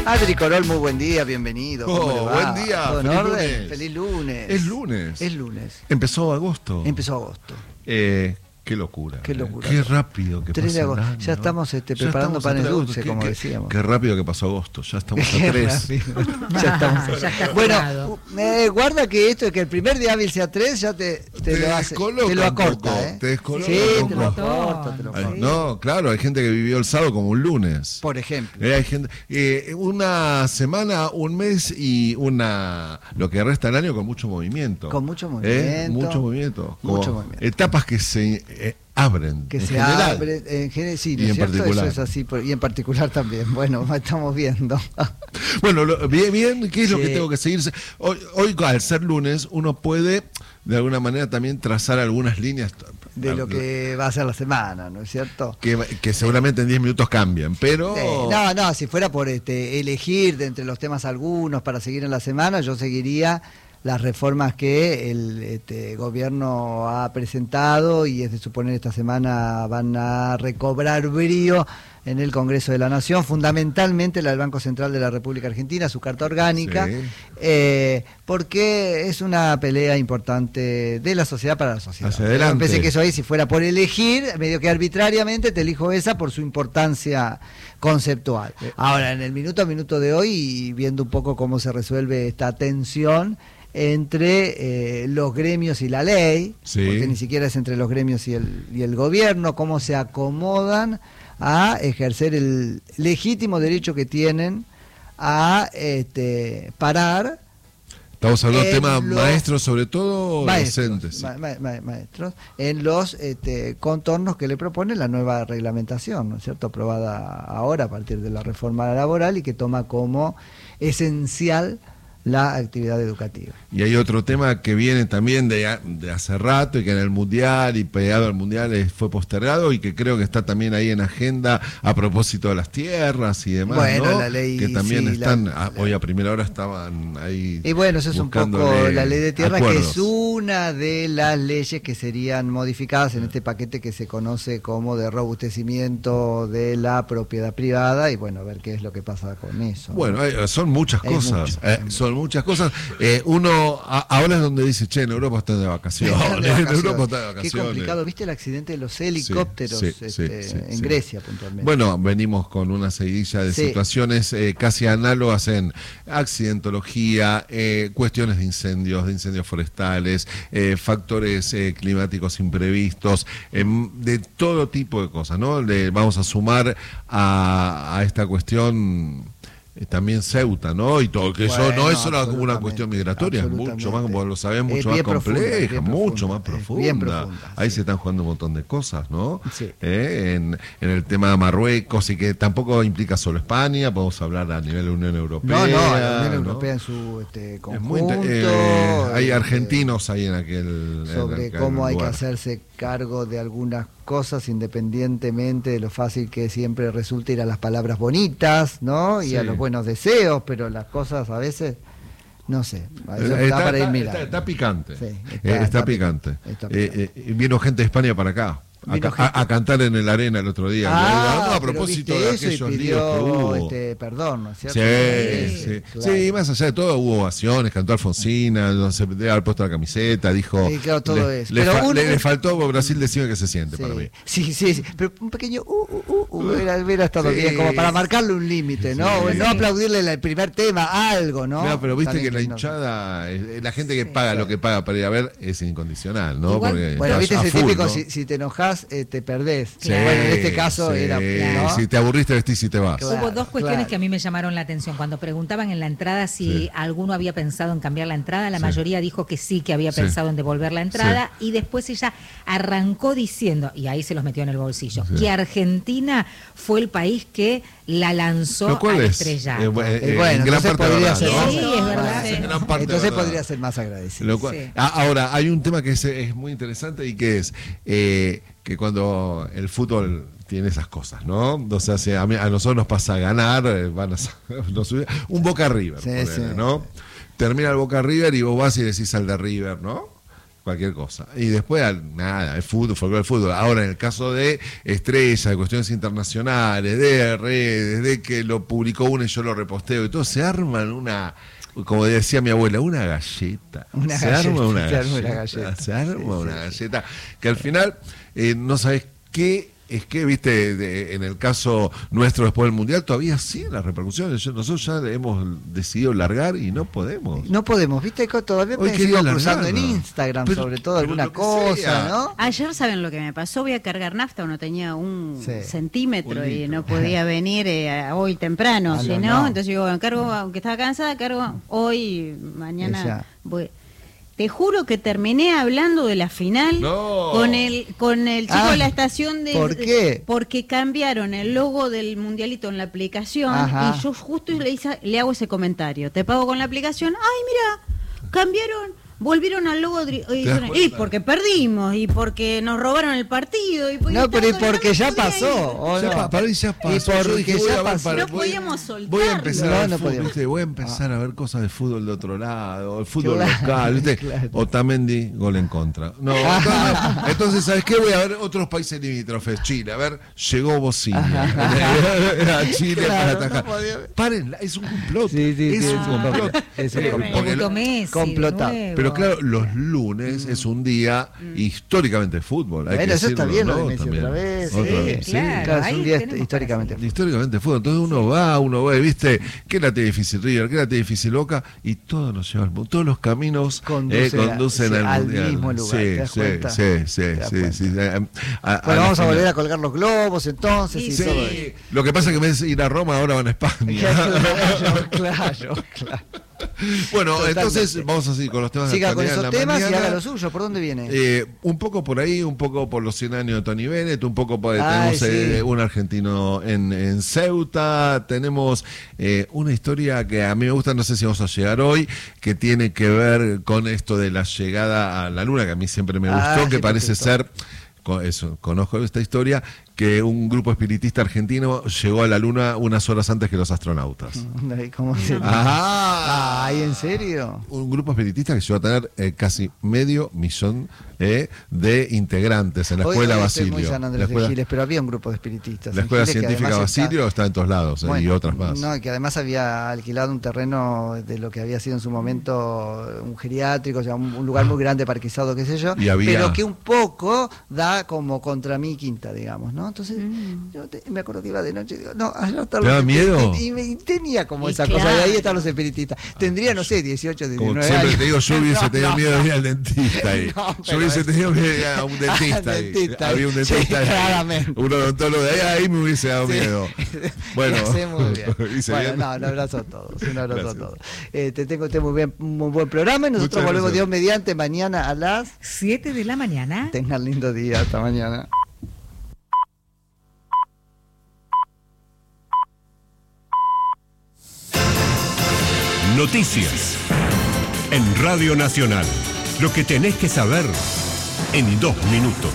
Adri Corol, muy buen día, bienvenido. ¿Cómo le va? Buen día, ¿Todo en feliz orden? lunes. Feliz lunes. Es lunes. Es lunes. Empezó agosto. Empezó agosto. Qué locura. Qué locura. Qué rápido que 3 pasó de agosto. el año, Ya estamos Ya preparando estamos a panes 3 de agosto. dulces, como decíamos. Qué rápido que pasó agosto. Ya estamos a Qué 3. rápido. Ya estamos. Ya está Bueno, jurado. guarda que esto de que el primer día hábil sea 3 ya te lo hace, descoloca te lo un poco, acorta, ¿eh? te descoloca sí, un te lo poco. acorta, te lo Ay, acorta. no, claro, hay gente que vivió el sábado como un lunes. Por ejemplo. Hay gente, una semana, un mes y lo que resta del año con mucho movimiento. Con mucho movimiento. Mucho movimiento. Mucho Como movimiento. Etapas que se abren. Que en se general. abre, en general, sí, ¿no Y es en cierto? particular. Eso es así, y en particular también. Bueno, estamos viendo. Bueno, bien, ¿qué es lo Sí. que tengo que seguir? Hoy, al ser lunes, uno puede, de alguna manera, también trazar algunas líneas De lo que va a ser la semana, ¿no es cierto? que seguramente en 10 minutos cambian, pero... No, si fuera por elegir de entre los temas algunos para seguir en la semana, yo seguiría las reformas que el gobierno ha presentado y es de suponer esta semana van a recobrar brío en el Congreso de la Nación, fundamentalmente la del Banco Central de la República Argentina, su carta orgánica, Sí. porque es una pelea importante de la sociedad para la sociedad. Hacia adelante. Yo pensé que eso ahí, si fuera por elegir, medio que arbitrariamente te elijo esa por su importancia conceptual. Ahora, en el minuto a minuto de hoy, y viendo un poco cómo se resuelve esta tensión entre los gremios y la ley, Sí. porque ni siquiera es entre los gremios y el gobierno, cómo se acomodan a ejercer el legítimo derecho que tienen a parar. Estamos hablando de en temas los maestros, sobre todo maestros, docentes. Sí. maestros, en los contornos que le propone la nueva reglamentación, ¿no es cierto?, aprobada ahora a partir de la reforma laboral y que toma como esencial la actividad educativa. Y hay otro tema que viene también de hace rato y que en el Mundial y pegado al Mundial fue postergado y que creo que está también ahí en agenda a propósito de las tierras y demás, Bueno, ¿no? la ley, que también sí, están, hoy a primera hora estaban ahí. Y bueno, eso es un poco buscándole la ley de tierras, que acuerdos. es una de las leyes que serían modificadas en este paquete que se conoce como de robustecimiento de la propiedad privada, y bueno, a ver qué es lo que pasa con eso. Bueno, son muchas Es cosas, mucho. son muchas cosas. Ahora es donde dice, che, en Europa están de vacaciones. De vacaciones. En Europa están de Qué vacaciones. complicado, ¿viste el accidente de los helicópteros Sí, sí, en sí. Grecia puntualmente? Bueno, venimos con una seguidilla de Sí. situaciones casi análogas en accidentología, cuestiones de incendios forestales, factores climáticos imprevistos, de todo tipo de cosas, ¿no? Vamos a sumar a esta cuestión también Ceuta, ¿no? Y todo, que eso no es solo una absolutamente, cuestión migratoria, es mucho más, como lo sabés, mucho más bien profunda, compleja, bien mucho más profunda, bien profunda. profunda, Ahí sí. se están jugando un montón de cosas, ¿no? Sí. En el tema de Marruecos, y que tampoco implica solo España, podemos hablar a nivel de Unión Europea. La Unión ¿no? Europea en su Es muy conjunto. hay argentinos ahí en aquel sobre en aquel cómo hay que lugar. hacerse cargo de algunas cosas independientemente de lo fácil que siempre resulta ir a las palabras bonitas, ¿no? Y Sí. a los buenos deseos, pero las cosas a veces, no sé, a veces está para ir mirando. Está picante. Sí, Está picante. está picante. Vino gente de España para acá. Vino gente. A cantar en el arena el otro día. A pero propósito viste de eso y aquellos líos pidió, que hubo. perdón, ¿no es cierto? Sí. Claro. Sí, más allá de todo hubo ovaciones, cantó Alfonsina, no se debe haber puesto la camiseta, dijo. Sí, claro, todo eso. Le, Pero le faltó Brasil decime que se siente para mí. Sí, pero un pequeño hubiera estado Sí. bien, como para marcarle un límite, ¿no? Sí. No aplaudirle el primer tema, algo, ¿no? No, pero viste También que la no. hinchada, la gente que paga lo que paga para ir a ver es incondicional, ¿no? Igual, Porque Bueno, viste a ese full, típico, ¿no? si te enojas, te perdés. Sí, Bueno, en este caso sí. era... ¿no? Si te aburriste, vestís y te vas. Claro, Hubo dos cuestiones claro. que a mí me llamaron la atención. Cuando preguntaban en la entrada si Sí. alguno había pensado en cambiar la entrada, la Sí. mayoría dijo que sí, que había Sí. pensado en devolver la entrada, y después ella arrancó diciendo, y ahí se los metió en el bolsillo, Sí. que Argentina fue el país que la lanzó ¿Lo cual al es? estrellato. bueno, En gran entonces parte podría verdad, ser ¿no? más. Sí, es verdad. En gran parte Entonces verdad. podría ser más agradecido. Lo cual- Sí. Ahora, hay un tema que es muy interesante y que es que cuando el fútbol tiene esas cosas, ¿no? O sea, si a nosotros nos pasa a ganar, nos sube un Boca River, Sí, ponele, sí. ¿no? Termina el Boca River y vos vas y decís al de River, ¿no? cualquier cosa. Y después, nada, el fútbol, folclore del fútbol. Ahora, en el caso de estrellas, de cuestiones internacionales, de redes, de que lo publicó uno y yo lo reposteo y todo, se arman una, como decía mi abuela, una galleta. Se arma una galleta que al final no sabes qué. Es que, viste, en el caso nuestro después del Mundial todavía sí las repercusiones. Nosotros ya hemos decidido largar y no podemos. No podemos, viste, todavía me sigo cruzando en Instagram, sobre todo alguna cosa, ¿no? Ayer, ¿saben lo que me pasó? Voy a cargar nafta, uno tenía un centímetro y no podía venir hoy temprano, ¿sí, no? Entonces yo, bueno, cargo, aunque estaba cansada, cargo hoy, mañana voy. Te juro que terminé hablando de la final con el chico de la estación de... ¿Por qué? Porque cambiaron el logo del mundialito en la aplicación y yo justo le hago ese comentario. Te pago con la aplicación. ¡Ay, mira! Cambiaron... Volvieron al logo y porque perdimos y porque nos robaron el partido y no, pero y porque ya pasó, ya pasó. Y porque ya pasó. No podíamos soltarlo. Voy a empezar a ver cosas de fútbol de otro lado, el fútbol local, ¿viste? Otamendi, gol en contra. No, entonces, ¿sabes qué? Voy a ver otros países limítrofes. Chile, a ver, llegó Bocinia a Chile para atacar. Párenla, es un complot. Es un complot. Es un complotado. Pero claro, los lunes es un día históricamente de fútbol. Hay que eso está bien, ¿no? Lo de Messi otra vez. Claro, es un día históricamente. Históricamente de fútbol. Entonces uno ve, viste, que la tiene difícil River, que la tiene difícil Boca, y todo nos lleva al mundo. Todos los caminos conducen al mundial. Mismo lugar. Sí. Bueno, vamos a volver a colgar los globos entonces. Sí. Todo eso. Lo que pasa es que en vez de ir a Roma, ahora van a España. Claro. Bueno, Totalmente. Entonces vamos a seguir con los temas de siga con actualidad esos temas mañana. Y haga lo suyo. ¿Por dónde viene? Un poco por ahí, un poco por los 100 años de Tony Bennett, un poco tenemos un argentino en Ceuta, tenemos una historia que a mí me gusta, no sé si vamos a llegar hoy, que tiene que ver con esto de la llegada a la luna, que a mí siempre me gustó, que parece ser... Conozco esta historia, que un grupo espiritista argentino llegó a la luna unas horas antes que los astronautas. ¿Cómo se ¿en serio? Un grupo espiritista que llegó a tener casi 500,000 de integrantes en la escuela Basilio. Muy San Andrés de Giles, pero había un grupo de espiritistas. La escuela científica Basilio está en todos lados, y otras más. No, que además había alquilado un terreno de lo que había sido en su momento un geriátrico, o sea, un lugar muy grande, parquizado, qué sé yo, pero que un poco da como contra mi quinta, digamos, ¿no? Entonces, yo me acuerdo que iba de noche y digo, no, allá está. ¿Te da miedo? Y tenía como esa cosa, y ahí están los espiritistas. Tendría, no sé, 18, 19 años. Siempre te digo, yo hubiese tenido miedo de ir al dentista ahí. Yo hubiese tenido miedo de ir a un dentista. Había un dentista ahí, un odontólogo de ahí me hubiese dado miedo. Bueno, muy bien. Un abrazo a todos. Tengo muy buen programa y nosotros volvemos Dios mediante mañana a las 7 de la mañana. Tengan lindo día, hasta mañana. Noticias en Radio Nacional. Lo que tenés que saber en 2 minutos.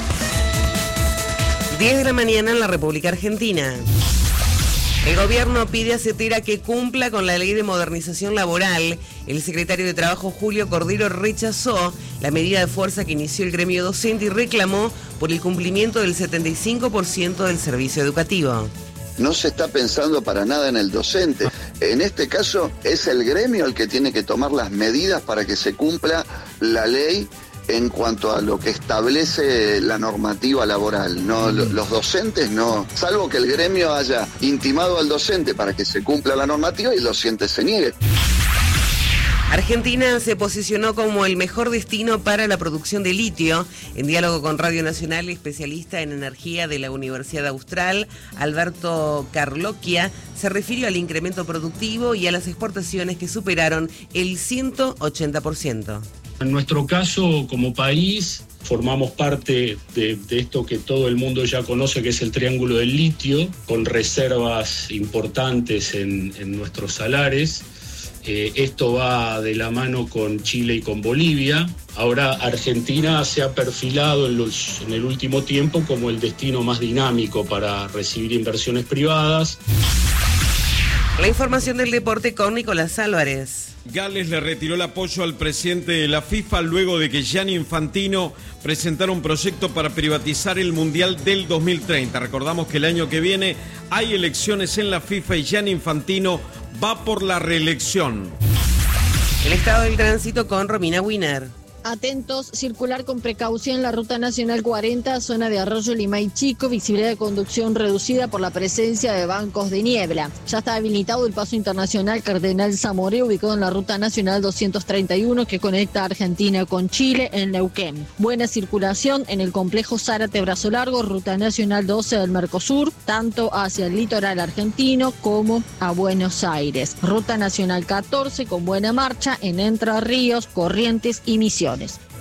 10 de la mañana en la República Argentina. El gobierno pide a CETERA que cumpla con la ley de modernización laboral. El secretario de Trabajo, Julio Cordero, rechazó la medida de fuerza que inició el gremio docente y reclamó por el cumplimiento del 75% del servicio educativo. No se está pensando para nada en el docente. En este caso es el gremio el que tiene que tomar las medidas para que se cumpla la ley en cuanto a lo que establece la normativa laboral. No, los docentes no, salvo que el gremio haya intimado al docente para que se cumpla la normativa y el docente se niegue. Argentina se posicionó como el mejor destino para la producción de litio. En diálogo con Radio Nacional, especialista en energía de la Universidad Austral, Alberto Carlocchia, se refirió al incremento productivo y a las exportaciones que superaron el 180%. En nuestro caso, como país, formamos parte de esto que todo el mundo ya conoce, que es el Triángulo del Litio, con reservas importantes en nuestros salares. Esto va de la mano con Chile y con Bolivia. Ahora Argentina se ha perfilado en el último tiempo como el destino más dinámico para recibir inversiones privadas. La información del deporte con Nicolás Álvarez. Gales le retiró el apoyo al presidente de la FIFA luego de que Gianni Infantino presentara un proyecto para privatizar el Mundial del 2030. Recordamos que el año que viene hay elecciones en la FIFA y Gianni Infantino va por la reelección. El estado del tránsito con Romina Wiener. Atentos, circular con precaución la Ruta Nacional 40, zona de Arroyo Limay Chico, visibilidad de conducción reducida por la presencia de bancos de niebla. Ya está habilitado el paso internacional Cardenal Zamoré, ubicado en la Ruta Nacional 231 que conecta Argentina con Chile en Neuquén. Buena circulación en el complejo Zárate Brazo Largo, Ruta Nacional 12 del Mercosur, tanto hacia el litoral argentino como a Buenos Aires. Ruta Nacional 14 con buena marcha en Entre Ríos, Corrientes y Misiones.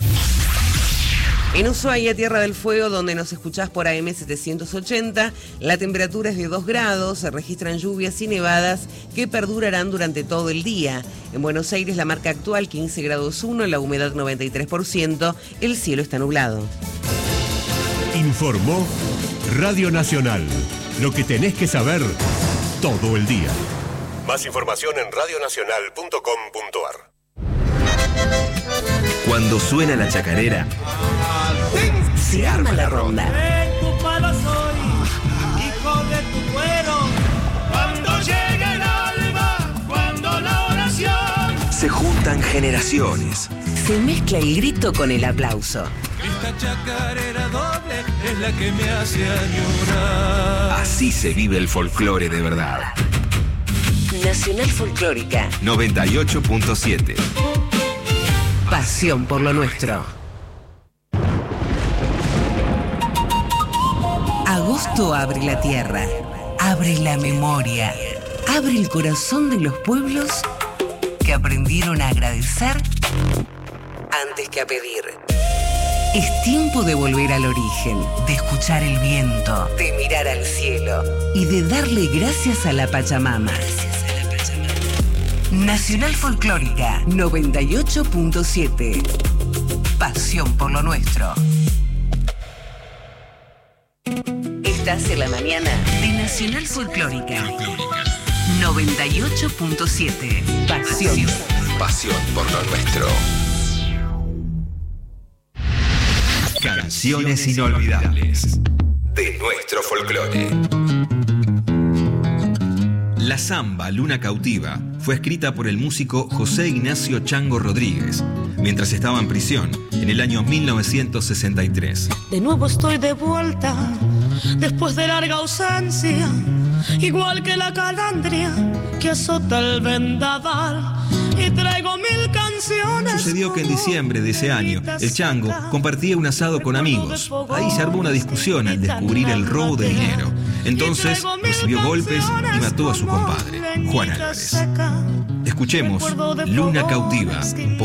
En Ushuaia, Tierra del Fuego, donde nos escuchás por AM 780, la temperatura es de 2 grados, se registran lluvias y nevadas que perdurarán durante todo el día. En Buenos Aires, la marca actual 15 grados 1, la humedad 93%, el cielo está nublado. Informó Radio Nacional, lo que tenés que saber todo el día. Más información en radionacional.com.ar. Cuando suena la chacarera, se arma la ronda. Cuando llega el alba, cuando la oración, se juntan generaciones. Se mezcla el grito con el aplauso. Esta chacarera doble es la que me hace añorar. Así se vive el folclore de verdad. Nacional Folclórica 98.7. Pasión por lo nuestro. Agosto abre la tierra, abre la memoria, abre el corazón de los pueblos que aprendieron a agradecer antes que a pedir. Es tiempo de volver al origen, de escuchar el viento, de mirar al cielo y de darle gracias a la Pachamama. Nacional Folclórica 98.7. Pasión por lo nuestro. Estás en la mañana de Nacional Folclórica 98.7. Pasión. Pasión por lo nuestro. Canciones inolvidables de nuestro folclore. La samba Luna Cautiva fue escrita por el músico José Ignacio Chango Rodríguez mientras estaba en prisión en el año 1963. De nuevo estoy de vuelta después de larga ausencia, igual que la calandria que azota el vendaval, y traigo 1000 canciones. Sucedió que en diciembre de ese año el Chango compartía un asado con amigos. Ahí se armó una discusión al descubrir el robo de dinero. Entonces recibió golpes y mató a su compadre, Juan Álvarez. Escuchemos Luna Cautiva.